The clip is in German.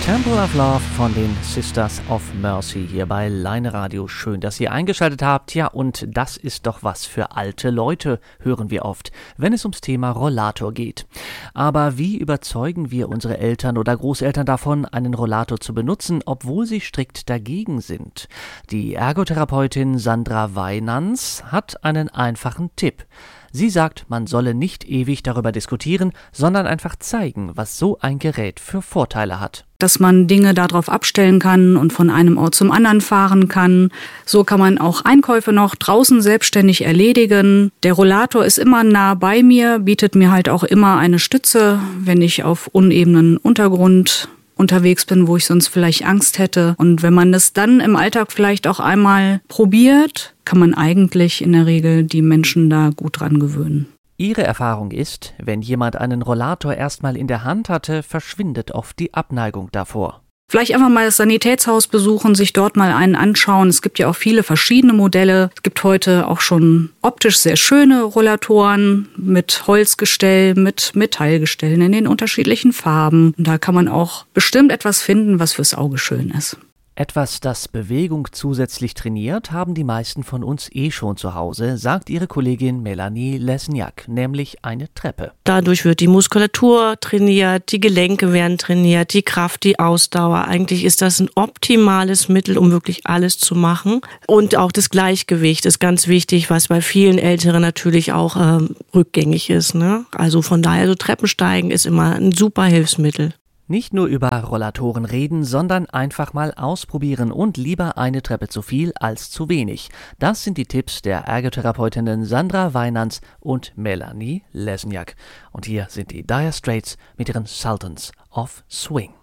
Temple of Love von den Sisters of Mercy hier bei Leine Radio. Schön, dass ihr eingeschaltet habt. Ja, und das ist doch was für alte Leute, hören wir oft, wenn es ums Thema Rollator geht. Aber wie überzeugen wir unsere Eltern oder Großeltern davon, einen Rollator zu benutzen, obwohl sie strikt dagegen sind? Die Ergotherapeutin Sandra Weinans hat einen einfachen Tipp. Sie sagt, man solle nicht ewig darüber diskutieren, sondern einfach zeigen, was so ein Gerät für Vorteile hat. Dass man Dinge darauf abstellen kann und von einem Ort zum anderen fahren kann. So kann man auch Einkäufe noch draußen selbstständig erledigen. Der Rollator ist immer nah bei mir, bietet mir halt auch immer eine Stütze, wenn ich auf unebenen Untergrund unterwegs bin, wo ich sonst vielleicht Angst hätte. Und wenn man das dann im Alltag vielleicht auch einmal probiert, kann man eigentlich in der Regel die Menschen da gut dran gewöhnen. Ihre Erfahrung ist, wenn jemand einen Rollator erstmal in der Hand hatte, verschwindet oft die Abneigung davor. Vielleicht einfach mal das Sanitätshaus besuchen, sich dort mal einen anschauen. Es gibt ja auch viele verschiedene Modelle. Es gibt heute auch schon optisch sehr schöne Rollatoren mit Holzgestell, mit Metallgestellen in den unterschiedlichen Farben. Und da kann man auch bestimmt etwas finden, was fürs Auge schön ist. Etwas, das Bewegung zusätzlich trainiert, haben die meisten von uns schon zu Hause, sagt ihre Kollegin Melanie Lesniak, nämlich eine Treppe. Dadurch wird die Muskulatur trainiert, die Gelenke werden trainiert, die Kraft, die Ausdauer. Eigentlich ist das ein optimales Mittel, um wirklich alles zu machen. Und auch das Gleichgewicht ist ganz wichtig, was bei vielen Älteren natürlich auch rückgängig ist, ne? Also von daher, so Treppensteigen ist immer ein super Hilfsmittel. Nicht nur über Rollatoren reden, sondern einfach mal ausprobieren und lieber eine Treppe zu viel als zu wenig. Das sind die Tipps der Ergotherapeutinnen Sandra Weinans und Melanie Lesniak. Und hier sind die Dire Straits mit ihren Sultans of Swing.